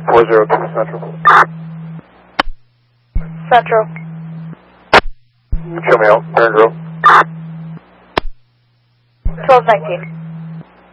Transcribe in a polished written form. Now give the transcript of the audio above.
402 Central. Central. Show me out. Barron Grove. 1219.